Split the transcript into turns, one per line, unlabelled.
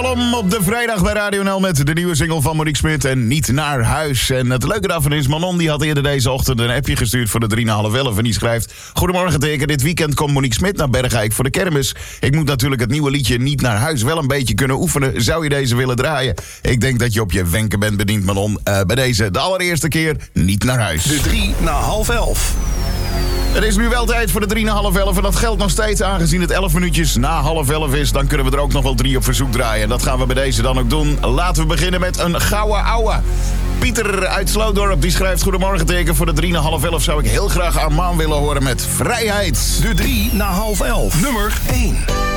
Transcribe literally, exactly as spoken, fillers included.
Om op de vrijdag bij Radio N L met de nieuwe single van Monique Smit en Niet naar huis. En het leuke daarvan is, Manon die had eerder deze ochtend een appje gestuurd voor de drie na half elf. En die schrijft: Goedemorgen teken, dit weekend komt Monique Smit naar Bergijk voor de kermis. Ik moet natuurlijk het nieuwe liedje Niet naar huis wel een beetje kunnen oefenen. Zou je deze willen draaien? Ik denk dat je op je wenken bent bediend, Manon. Uh, bij deze de allereerste keer Niet naar huis.
De drie na half elf.
Het is nu wel tijd voor de drie na half elf en dat geldt nog steeds aangezien het elf minuutjes na half elf is. Dan kunnen we er ook nog wel drie op verzoek draaien. En dat gaan we bij deze dan ook doen. Laten we beginnen met een gouden ouwe. Pieter uit Sloodorp die schrijft: Goedemorgen teken, voor de drie na half elf zou ik heel graag Armaan willen horen met Vrijheid.
De drie na half elf. Nummer één.